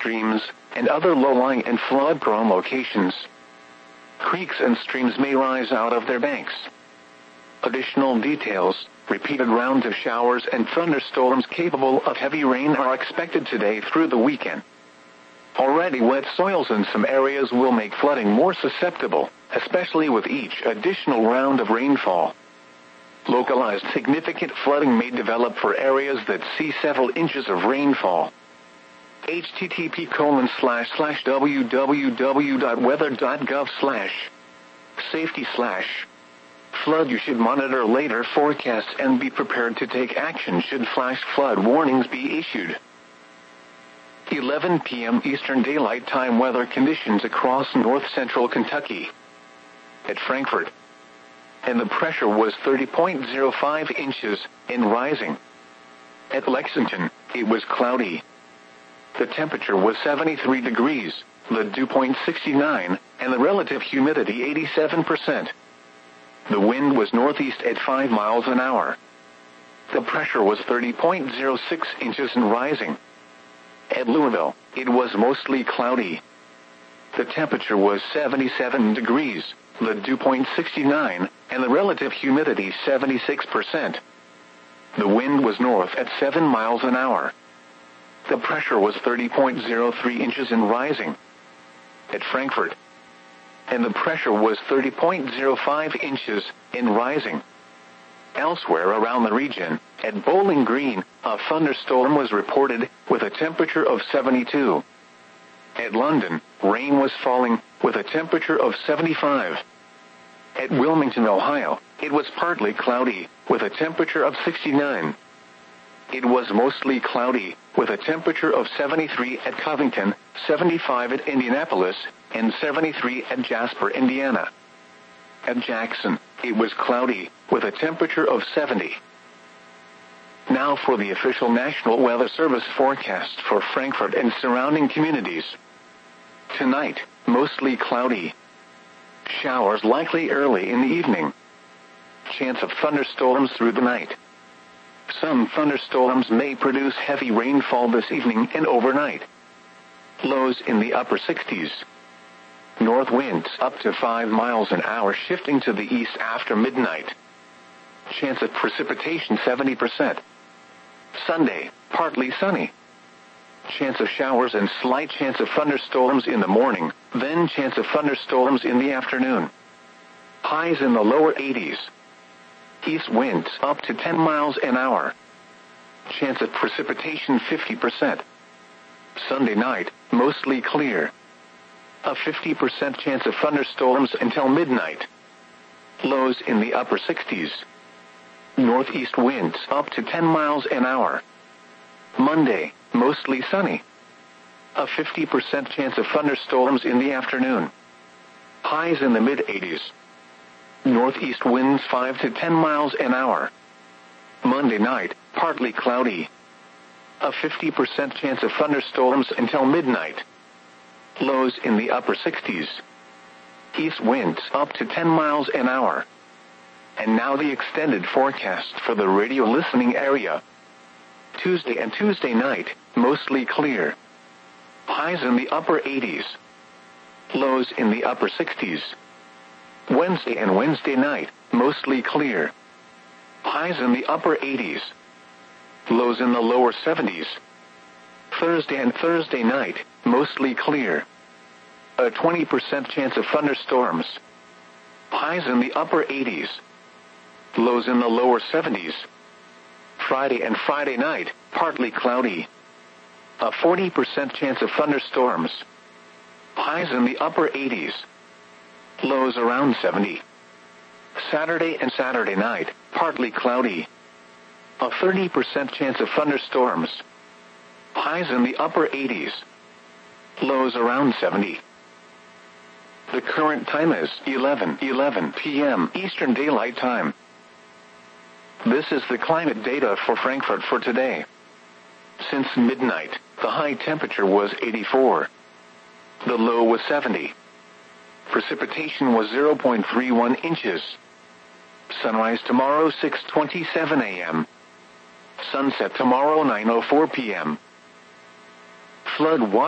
streams, and other low-lying and flood-prone locations. Creeks and streams may rise out of their banks. Additional details: repeated rounds of showers and thunderstorms capable of heavy rain are expected today through the weekend. Already wet soils in some areas will make flooding more susceptible, especially with each additional round of rainfall. Localized significant flooding may develop for areas that see several inches of rainfall. http://www.weather.gov/safety/flood. You should monitor later forecasts and be prepared to take action should flash flood warnings be issued. 11 p.m. Eastern Daylight Time weather conditions across north-central Kentucky. At Frankfort, and the pressure was 30.05 inches, and rising. At Lexington, it was cloudy. The temperature was 73 degrees, the dew point 69, and the relative humidity 87%. The wind was northeast at 5 miles an hour. The pressure was 30.06 inches and rising. At Louisville, it was mostly cloudy. The temperature was 77 degrees, the dew point 69, and the relative humidity 76%. The wind was north at 7 miles an hour. The pressure was 30.03 inches and rising. At Frankfort, and the pressure was 30.05 inches and rising. Elsewhere around the region, at Bowling Green, a thunderstorm was reported with a temperature of 72. At London, rain was falling with a temperature of 75. At Wilmington, Ohio, it was partly cloudy with a temperature of 69. It was mostly cloudy with a temperature of 73 at Covington, 75 at Indianapolis, and 73 at Jasper, Indiana. At Jackson, it was cloudy with a temperature of 70. Now for the official National Weather Service forecast for Frankfort and surrounding communities. Tonight, mostly cloudy. Showers likely early in the evening. Chance of thunderstorms through the night. Some thunderstorms may produce heavy rainfall this evening and overnight. Lows in the upper 60s. North winds up to 5 miles an hour shifting to the east after midnight. Chance of precipitation 70%. Sunday, partly sunny. Chance of showers and slight chance of thunderstorms in the morning, then chance of thunderstorms in the afternoon. Highs in the lower 80s. East winds up to 10 miles an hour. Chance of precipitation 50%. Sunday night, mostly clear. A 50% chance of thunderstorms until midnight. Lows in the upper 60s. Northeast winds up to 10 miles an hour. Monday, mostly sunny. A 50% chance of thunderstorms in the afternoon. Highs in the mid-80s. Northeast winds 5 to 10 miles an hour. Monday night, partly cloudy. A 50% chance of thunderstorms until midnight. Lows in the upper 60s. East winds up to 10 miles an hour. And now the extended forecast for the radio listening area. Tuesday and Tuesday night, mostly clear. Highs in the upper 80s. Lows in the upper 60s. Wednesday and Wednesday night, mostly clear. Highs in the upper 80s. Lows in the lower 70s. Thursday and Thursday night, mostly clear. A 20% chance of thunderstorms. Highs in the upper 80s. Lows in the lower 70s. Friday and Friday night, partly cloudy. A 40% chance of thunderstorms. Highs in the upper 80s. Lows around 70. Saturday and Saturday night, partly cloudy. A 30% chance of thunderstorms. Highs in the upper 80s. Lows around 70. The current time is 11:11 p.m. Eastern Daylight Time. This is the climate data for Frankfort for today. Since midnight, the high temperature was 84. The low was 70. Precipitation was 0.31 inches. Sunrise tomorrow 6:27 a.m. Sunset tomorrow 9:04 p.m. Flood watch